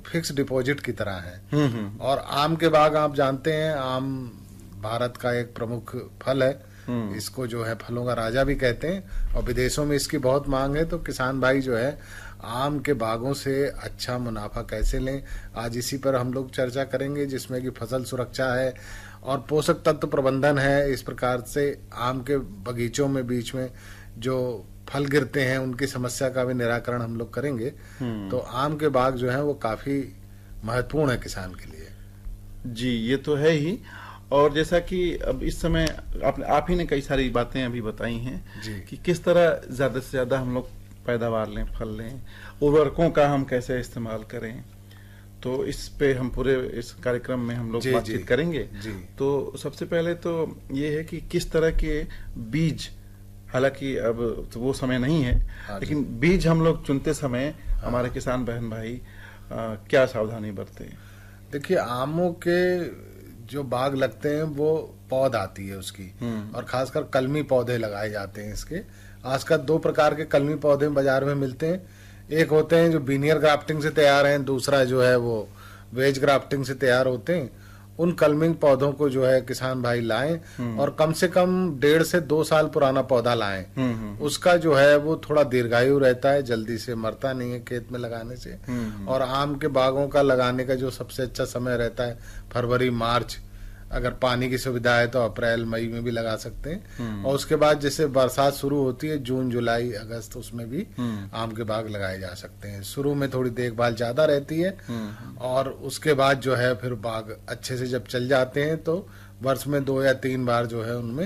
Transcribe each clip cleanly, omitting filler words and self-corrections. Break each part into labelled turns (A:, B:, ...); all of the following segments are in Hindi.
A: फिक्स डिपॉजिट की तरह है। और आम के बाग आप जानते हैं, आम भारत का एक प्रमुख फल है। इसको जो है फलों का राजा भी कहते हैं और विदेशों में इसकी बहुत मांग है। तो किसान भाई जो है आम के बागों से अच्छा मुनाफा कैसे लें, आज इसी पर हम लोग चर्चा करेंगे, जिसमें कि फसल सुरक्षा है और पोषक तत्व प्रबंधन है। इस प्रकार से आम के बगीचों में बीच में जो फल गिरते हैं उनकी समस्या का भी निराकरण हम लोग करेंगे। तो आम के बाग जो है वो काफी महत्वपूर्ण है किसान के लिए।
B: जी, ये तो है ही। और जैसा कि अब इस समय आप ही ने कई सारी बातें अभी बताई हैं कि किस तरह ज्यादा से ज्यादा हम लोग पैदावार लें, फल लें, उर्वरकों का हम कैसे इस्तेमाल करें, तो इस पे हम पूरे इस कार्यक्रम में हम लोग बातचीत करेंगे। तो सबसे पहले तो ये है कि किस तरह के बीज, हालांकि अब तो वो समय नहीं है, लेकिन बीज हम लोग चुनते समय हमारे किसान बहन भाई क्या सावधानी बरते?
A: देखिए, आमों के जो बाग लगते हैं वो पौध आती है उसकी, और खासकर कलमी पौधे लगाए जाते हैं इसके। आजकल दो प्रकार के कलमी पौधे बाजार में मिलते हैं। एक होते हैं जो बीनियर ग्राफ्टिंग से तैयार हैं, दूसरा जो है वो वेज ग्राफ्टिंग से तैयार होते हैं। उन कलमिंग पौधों को जो है किसान भाई लाएं और कम से कम 1.5 से 2 साल पुराना पौधा लाएं। उसका जो है वो थोड़ा दीर्घायु रहता है, जल्दी से मरता नहीं है खेत में लगाने से। और आम के बागों का लगाने का जो सबसे अच्छा समय रहता है फरवरी मार्च, अगर पानी की सुविधा है तो अप्रैल मई में भी लगा सकते हैं। और उसके बाद जैसे बरसात शुरू होती है जून जुलाई अगस्त, उसमें भी आम के बाग लगाए जा सकते हैं। शुरू में थोड़ी देखभाल ज्यादा रहती है और उसके बाद जो है फिर बाग अच्छे से जब चल जाते हैं तो वर्ष में 2 या 3 बार जो है उनमें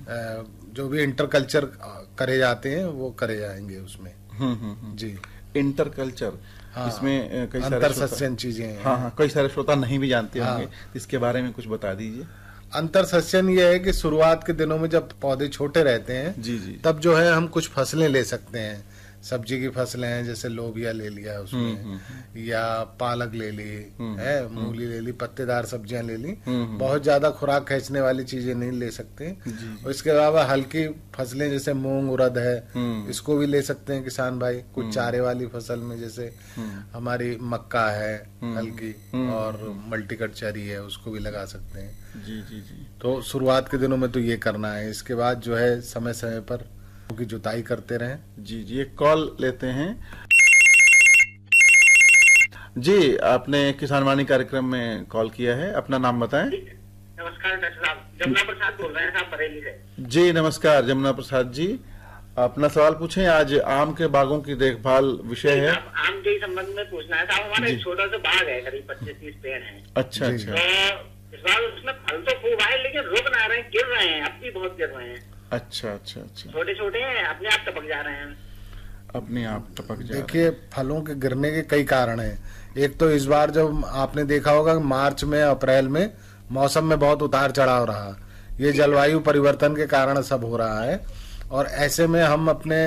A: जो भी इंटरकल्चर करे जाते हैं वो करे जाएंगे उसमें। जी,
B: इंटरकल्चर, इसमें कई सारे
A: अंतरसस्यन चीजें हैं।
B: हाँ, कई सारे श्रोता नहीं भी जानते होंगे, इसके बारे में कुछ बता दीजिए।
A: अंतरसस्यन ये है कि शुरुआत के दिनों में जब पौधे छोटे रहते हैं
B: जी,
A: तब जो है हम कुछ फसलें ले सकते हैं। सब्जी की फसलें हैं, जैसे लोबिया ले लिया उसमें, या पालक ले ली है, मूली ले ली, पत्तेदार सब्जियां ले ली। बहुत ज्यादा खुराक खींचने वाली चीजें नहीं ले सकते। और इसके अलावा हल्की फसलें जैसे मूंग उड़द है, इसको भी ले सकते हैं किसान भाई। कुछ चारे वाली फसल में जैसे हमारी मक्का है हल्की, और मल्टीकट चरी है, उसको भी लगा सकते हैं।
B: जी।
A: तो शुरुआत के दिनों में तो ये करना है। इसके बाद जो है समय समय पर की जुताई करते रहें।
B: जी, एक कॉल लेते हैं। जी, आपने किसान वाणी कार्यक्रम में कॉल किया है, अपना नाम बताएं।
C: नमस्कार डॉक्टर साहब, जमुना प्रसाद बोल रहे हैं साहब, बरेली से।
B: जी नमस्कार जमुना प्रसाद जी, अपना सवाल पूछें। आज आम के बागों की देखभाल विषय है।
C: आम के संबंध में पूछना है साहब। हमारा एक छोटा सा बाग है, करीब 25-30 पेड़ है।
B: अच्छा।
C: तो इस बार उसमें फल तो खूब आए, लेकिन रुक ना रहे, गिर रहे हैं, अब भी बहुत गिर रहे हैं।
B: अच्छा।
C: छोटे छोटे हैं, अपने आप टपक जा रहे हैं।
B: अपने आप टपक जा रहे हैं।
A: देखिए, फलों के गिरने के कई कारण हैं। एक तो इस बार जब आपने देखा होगा मार्च में अप्रैल में मौसम में बहुत उतार चढ़ाव रहा, ये जलवायु परिवर्तन के कारण सब हो रहा है। और ऐसे में हम अपने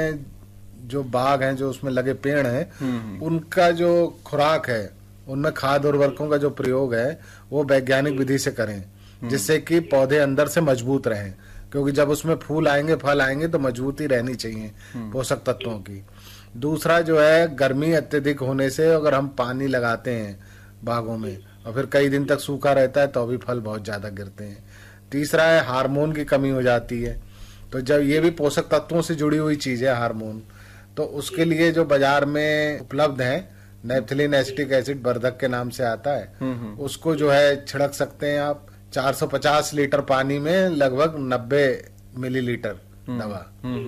A: जो बाग हैं, जो उसमें लगे पेड़ हैं, उनका जो खुराक है, उनमें खाद उर्वरकों का जो प्रयोग है वो वैज्ञानिक विधि से करें, जिससे कि पौधे अंदर से मजबूत रहें। क्योंकि जब उसमें फूल आएंगे, फल आएंगे, तो मजबूती रहनी चाहिए पोषक तत्वों की। दूसरा जो है, गर्मी अत्यधिक होने से अगर हम पानी लगाते हैं बागों में और फिर कई दिन तक सूखा रहता है तो भी फल बहुत ज्यादा गिरते हैं। तीसरा है, हार्मोन की कमी हो जाती है। तो जब ये भी पोषक तत्वों से जुड़ी हुई चीज है हार्मोन, तो उसके लिए जो बाजार में उपलब्ध है, नेपथलीन एसिटिक एसिड वर्धक के नाम से आता है, उसको जो है छिड़क सकते हैं आप। 450 लीटर पानी में लगभग 90 मिलीलीटर दवा,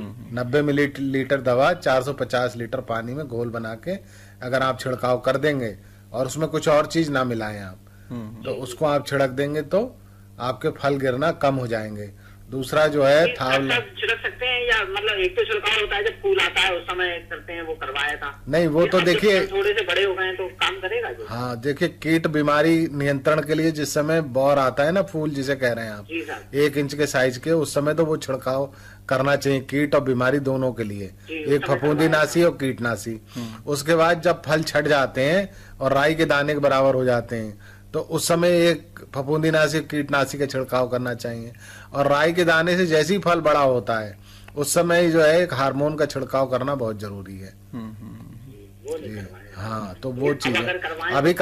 A: 90 मिलीलीटर दवा 450 लीटर पानी में घोल बना के अगर आप छिड़काव कर देंगे और उसमें कुछ और चीज ना मिलाएं आप, तो उसको आप छिड़क देंगे तो आपके फल गिरना कम हो जाएंगे। दूसरा जो है
C: छिड़क सकते हैं, या मतलब एक तो छिड़काव होता है जब फूल आता है उस समय करते हैं, वो करवाया था।
A: नहीं, वो तो देखिए
C: थोड़े से बड़े हो गए तो काम करेगा जो।
A: हाँ, देखिए, कीट बीमारी नियंत्रण के लिए जिस समय बौर आता है ना, फूल जिसे कह रहे हैं आप, 1 इंच के साइज के, उस समय तो वो छिड़काव करना चाहिए, कीट और बीमारी दोनों के लिए, एक फफूंदीनाशी और कीटनाशी। उसके बाद जब फल छट जाते हैं और राई के दाने के बराबर हो जाते हैं, तो उस समय एक फफूंदीनाशी कीटनाशी का छिड़काव करना चाहिए। और राई के दाने से जैसे ही फल बड़ा होता है उस समय जो है एक हार्मोन का छिड़काव करना बहुत जरूरी है। हाँ, तो वो चीज है अभी